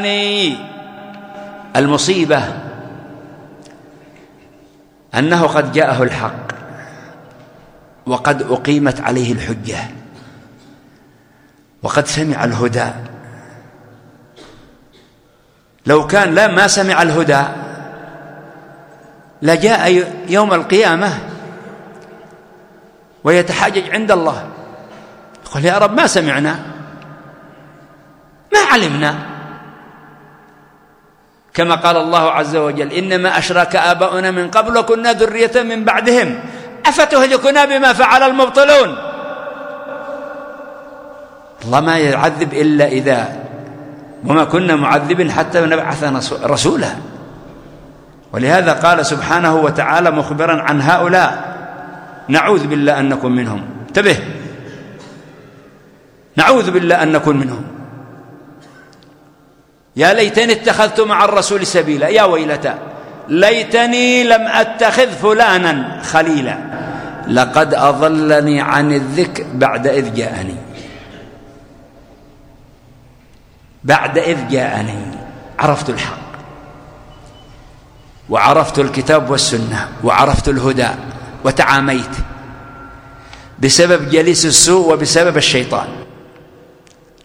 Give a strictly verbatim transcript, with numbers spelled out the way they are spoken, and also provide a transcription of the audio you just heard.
المصيبة أنه قد جاءه الحق وقد أقيمت عليه الحجة وقد سمع الهدى. لو كان لا ما سمع الهدى لجاء يوم القيامة ويتحاجج عند الله، يقول يا رب ما سمعنا ما علمنا، كما قال الله عز وجل إنما أشرك آباؤنا من قبل وكنا ذرية من بعدهم أفتهلكنا بما فعل المبطلون. الله ما يعذب إلا إذا وما كنا معذبين حتى نبعث رسولا. ولهذا قال سبحانه وتعالى مخبرا عن هؤلاء نعوذ بالله أن نكون منهم، انتبه، نعوذ بالله أن نكون منهم. يا ليتني اتخذت مع الرسول سبيلا، يا ويلتى ليتني لم أتخذ فلانا خليلا لقد أضلني عن الذكر بعد إذ جاءني. بعد إذ جاءني عرفت الحق وعرفت الكتاب والسنة وعرفت الهدى وتعاميت بسبب جليس السوء وبسبب الشيطان.